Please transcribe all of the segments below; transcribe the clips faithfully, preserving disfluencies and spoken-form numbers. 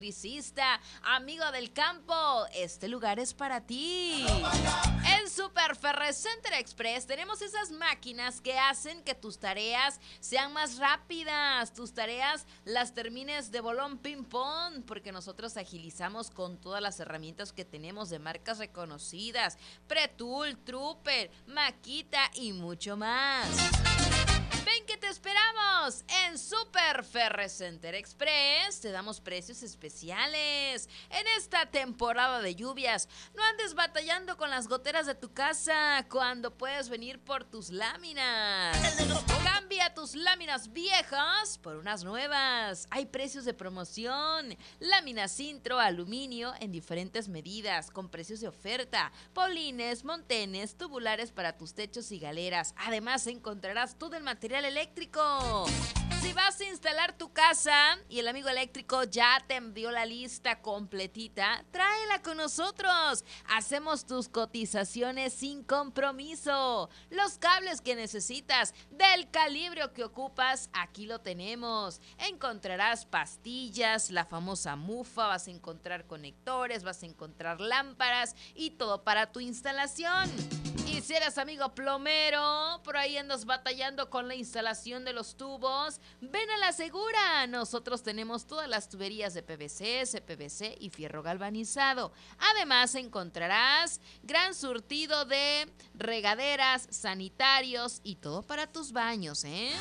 Electricista, amigo del campo, este lugar es para ti. En Super Ferrecenter Express tenemos esas máquinas que hacen que tus tareas sean más rápidas, tus tareas las termines de bolón ping pong, porque nosotros agilizamos con todas las herramientas que tenemos de marcas reconocidas, Pretul, Trooper, Makita y mucho más. Ven que te esperamos en Super Ferrecenter Express. Te damos precios especiales en esta temporada de lluvias. No andes batallando con las goteras de tu casa cuando puedes venir por tus láminas. Cambia tus láminas viejas por unas nuevas. Hay precios de promoción. Láminas Sintro, aluminio en diferentes medidas con precios de oferta. Polines, montenes, tubulares para tus techos y galeras. Además encontrarás todo el material eléctrico. Si vas a instalar tu casa y el amigo eléctrico ya te envió la lista completita, tráela con nosotros. Hacemos tus cotizaciones sin compromiso. Los cables que necesitas, del calibre que ocupas, aquí lo tenemos. Encontrarás pastillas, la famosa mufa, vas a encontrar conectores, vas a encontrar lámparas y todo para tu instalación. Y si eres amigo plomero, por ahí andas batallando con la instalación de los tubos, ven a la segura. Nosotros tenemos todas las tuberías de P V C, C P V C y fierro galvanizado. Además encontrarás gran surtido de regaderas, sanitarios y todo para tus baños, ¿eh?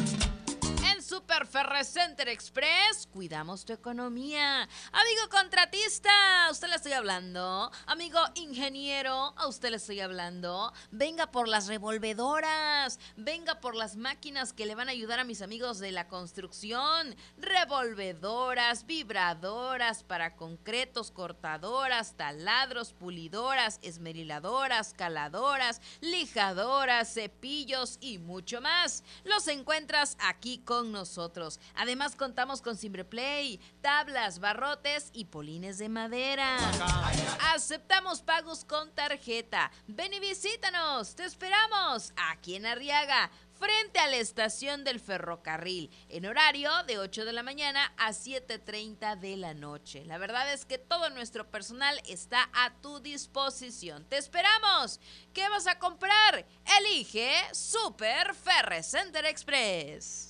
En Super Ferrecenter Express cuidamos tu economía. Amigo contratista, a usted le estoy hablando. Amigo ingeniero, a usted le estoy hablando. Venga por las revolvedoras, venga por las máquinas que le van a ayudar a mis amigos de la construcción. Revolvedoras, vibradoras para concretos, cortadoras, taladros, pulidoras, esmeriladoras, caladoras, lijadoras, cepillos y mucho más. Los encuentras aquí con nosotros. Además contamos con Cimbreplay, tablas, barrotes y polines de madera. Aceptamos pagos con tarjeta. Ven y visítanos. Te esperamos aquí en Arriaga, frente a la estación del ferrocarril, en horario de ocho de la mañana a siete treinta de la noche. La verdad es que todo nuestro personal está a tu disposición. ¡Te esperamos! ¿Qué vas a comprar? Elige Super Ferrecenter Express.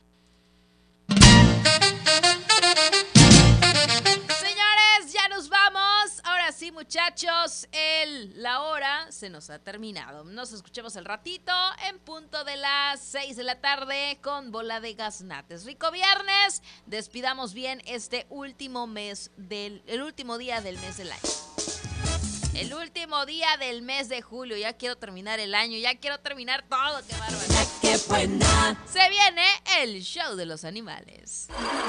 Señores, ya nos vamos. Ahora sí, muchachos, el, la hora se nos ha terminado. Nos escuchamos al ratito en punto de las seis de la tarde con Bola de Gaznates. Rico viernes. Despidamos bien este último mes del, el último día del mes del año. El último día del mes de julio. Ya quiero terminar el año, ya quiero terminar todo. ¡Qué bárbaro! ¡Qué buena! Se viene el show de los animales.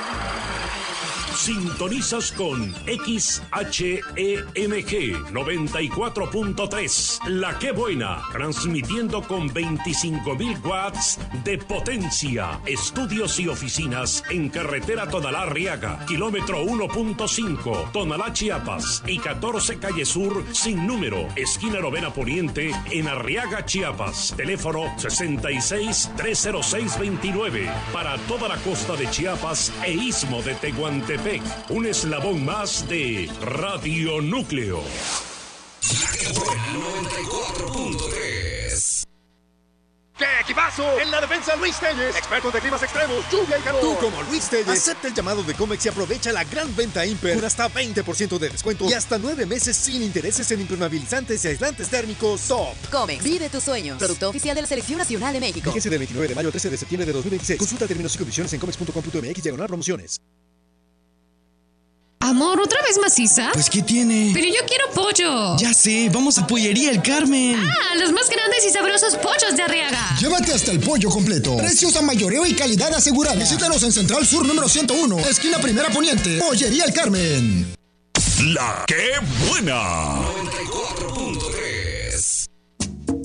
Sintonizas con X H E M G noventa y cuatro punto tres. La Que Buena, transmitiendo con veinticinco mil watts de potencia. Estudios y oficinas en carretera Tonalá-Arriaga, kilómetro uno punto cinco, Tonalá, Chiapas, y catorce calle Sur, sin número, esquina Novena Poniente, en Arriaga, Chiapas. Teléfono sesenta y seis, trescientos seis, veintinueve. Para toda la costa de Chiapas e istmo de Tehuantepec. Un eslabón más de Radio Núcleo. noventa y cuatro punto tres. ¡Qué equipazo! En la defensa, Luis Telles, expertos de climas extremos, lluvia y calor. Tú, como Luis Telles, acepta el llamado de Comex y aprovecha la gran venta Imper con hasta veinte por ciento de descuento y hasta nueve meses sin intereses en impermeabilizantes y aislantes térmicos Top. Comex, vive tus sueños. Producto oficial de la Selección Nacional de México. Fíjense del veintinueve de mayo al trece de septiembre de dos mil veintiséis. Consulta términos y condiciones en comex punto com punto mx diagonal promociones. Amor, ¿otra vez maciza? Pues, ¿qué tiene? Pero yo quiero pollo. Ya sé, vamos a Pollería El Carmen. Ah, los más grandes y sabrosos pollos de Arriaga. Llévate hasta el pollo completo. Precios a mayoreo y calidad asegurada. Visítanos en Central Sur número ciento uno, esquina Primera Poniente. Pollería El Carmen. La Que Buena. noventa y cuatro